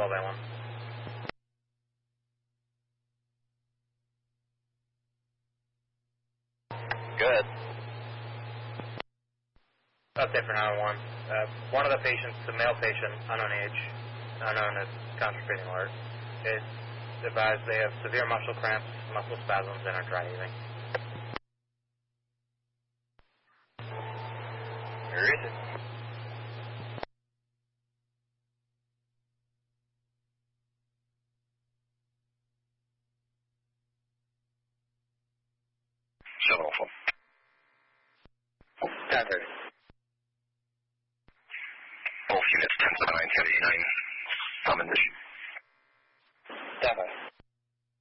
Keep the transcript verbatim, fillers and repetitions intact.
twelve A one. Good. Update for nine one one. Uh, one of the patients, the male patient, unknown age, unknown as constipating alert, is advised they have severe muscle cramps, muscle spasms, and are dry heaving. Where is it? Shuttle full. ten thirty. Both units, ten seven nine, ten eighty-nine. I'm in the